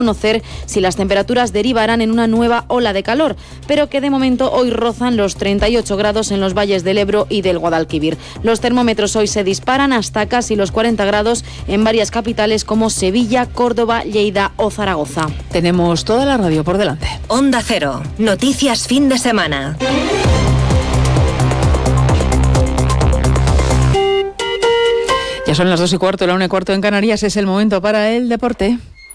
conocer si las temperaturas derivarán en una nueva ola de calor, pero que de momento hoy rozan los 38 grados en los valles del Ebro y del Guadalquivir. Los termómetros hoy se disparan hasta casi los 40 grados en varias capitales como Sevilla, Córdoba, Lleida o Zaragoza. Tenemos toda la radio por delante. Onda Cero, noticias fin de semana. Ya son las 2:15, la 1:15 en Canarias, es el momento para el deporte.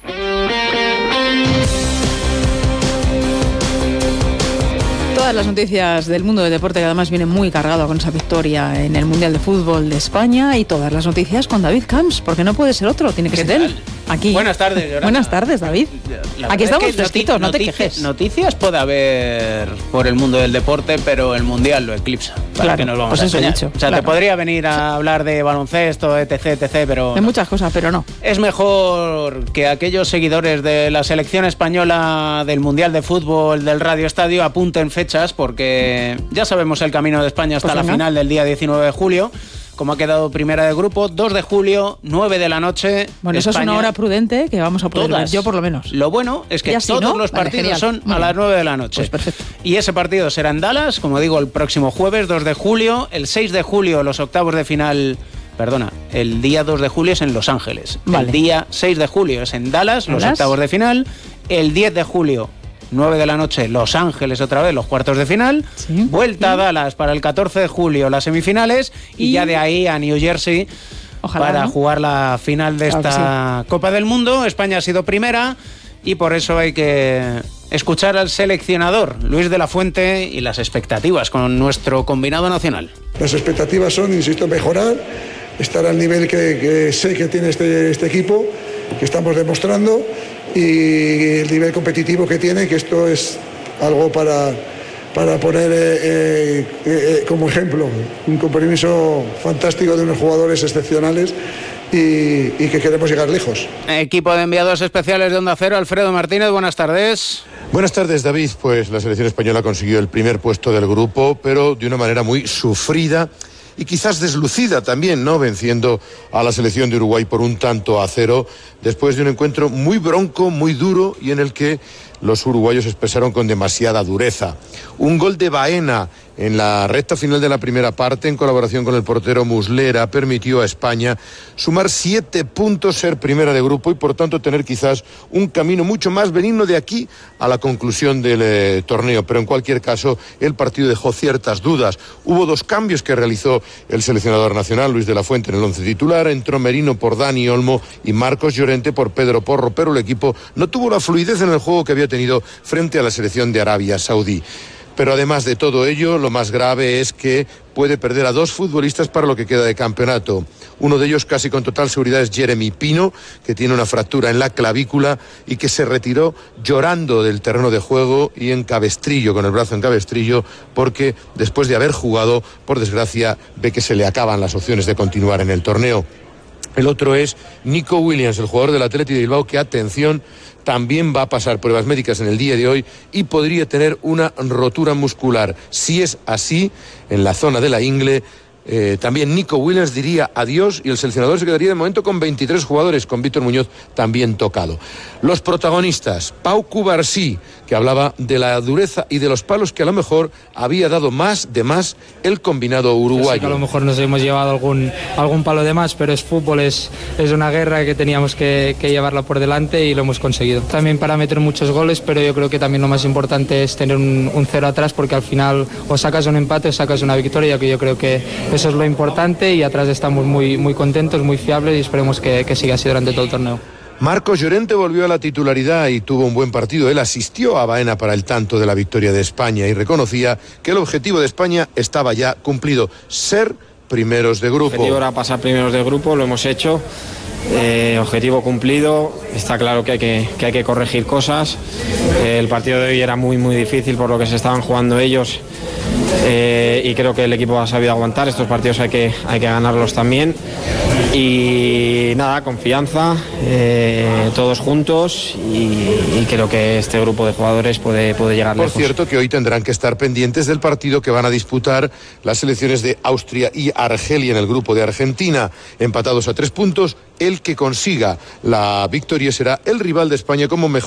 Todas las noticias del mundo del deporte, que además viene muy cargado con esa victoria en el Mundial de Fútbol de España, y todas las noticias con David Camps, porque no puede ser otro, tiene que ser él. Aquí. Buenas tardes, Yolanda. Buenas tardes, David. Aquí estamos fresquitos, no te quejes. Noticias puede haber por el mundo del deporte, pero el Mundial lo eclipsa. Claro, que nos vamos pues a eso he enseñar. dicho. O sea, claro. te podría venir a hablar de baloncesto, etc, pero... De muchas cosas, pero no. Es mejor que aquellos seguidores de la selección española del Mundial de Fútbol del Radio Estadio apunten fechas, porque ya sabemos el camino de España hasta la final del día 19 de julio. Como ha quedado primera de grupo, 2 de julio, 9 de la noche. Bueno, España, eso es una hora prudente que vamos a poder ver, yo por lo menos. Lo bueno es que así, todos ¿no? los partidos son Muy a las 9 de la noche. Pues perfecto. Y ese partido será en Dallas, como digo, el próximo jueves, 2 de julio. El 6 de julio, los octavos de final... Perdona, el día 2 de julio es en Los Ángeles. Vale. El día 6 de julio es en Dallas, los octavos de final. El 10 de julio... 9 de la noche, Los Ángeles otra vez, los cuartos de final. Sí. Vuelta a Dallas para el 14 de julio, las semifinales. Y ya de ahí a New Jersey, ojalá, para ¿no? jugar la final de esta Copa del Mundo. España ha sido primera y por eso hay que escuchar al seleccionador, Luis de la Fuente, y las expectativas con nuestro combinado nacional. Las expectativas son, insisto, mejorar, estar al nivel que sé que tiene este equipo, que estamos demostrando, y el nivel competitivo que tiene, que esto es algo para poner como ejemplo, un compromiso fantástico de unos jugadores excepcionales y que queremos llegar lejos. Equipo de enviados especiales de Onda Cero, Alfredo Martínez, buenas tardes. Buenas tardes, David. Pues la selección española consiguió el primer puesto del grupo, pero de una manera muy sufrida y quizás deslucida también, ¿no? Venciendo a la selección de Uruguay por 1-0, después de un encuentro muy bronco, muy duro, y en el que los uruguayos expresaron con demasiada dureza. Un gol de Baena en la recta final de la primera parte, en colaboración con el portero Muslera, permitió a España sumar 7 puntos, ser primera de grupo y por tanto tener quizás un camino mucho más benigno de aquí a la conclusión del torneo. Pero en cualquier caso, el partido dejó ciertas dudas. Hubo 2 cambios que realizó el seleccionador nacional, Luis de la Fuente, en el 11 titular. Entró Merino por Dani Olmo y Marcos Llorente por Pedro Porro, pero el equipo no tuvo la fluidez en el juego que había tenido frente a la selección de Arabia Saudí. Pero además de todo ello, lo más grave es que puede perder a 2 futbolistas para lo que queda de campeonato. Uno de ellos casi con total seguridad es Jeremy Pino, que tiene una fractura en la clavícula y que se retiró llorando del terreno de juego y en cabestrillo, con el brazo en cabestrillo, porque después de haber jugado, por desgracia, ve que se le acaban las opciones de continuar en el torneo. El otro es Nico Williams, el jugador del Athletic de Bilbao, que, atención, también va a pasar pruebas médicas en el día de hoy y podría tener una rotura muscular. Si es así, en la zona de la ingle, también Nico Williams diría adiós y el seleccionador se quedaría de momento con 23 jugadores, con Víctor Muñoz también tocado. Los protagonistas, Pau Cubarsí, que hablaba de la dureza y de los palos que a lo mejor había dado más el combinado uruguayo. Sí, que a lo mejor nos hemos llevado algún palo de más, pero es fútbol, es una guerra que teníamos que llevarla por delante y lo hemos conseguido. También para meter muchos goles, pero yo creo que también lo más importante es tener un 0 atrás, porque al final o sacas un empate o sacas una victoria, que yo creo que eso es lo importante, y atrás estamos muy, muy contentos, muy fiables, y esperemos que siga así durante todo el torneo. Marcos Llorente volvió a la titularidad y tuvo un buen partido. Él asistió a Baena para el tanto de la victoria de España y reconocía que el objetivo de España estaba ya cumplido: ser primeros de grupo. El objetivo era pasar primeros de grupo, lo hemos hecho. Objetivo cumplido. Está claro que hay que corregir cosas. El partido de hoy era muy, muy difícil por lo que se estaban jugando ellos. Y creo que el equipo ha sabido aguantar. Estos partidos hay que ganarlos también. Y nada, confianza, todos juntos, y creo que este grupo de jugadores puede llegar lejos. Por cierto, que hoy tendrán que estar pendientes del partido que van a disputar las selecciones de Austria y Argelia en el grupo de Argentina, empatados a 3 puntos el que consiga la victoria será el rival de España como mejor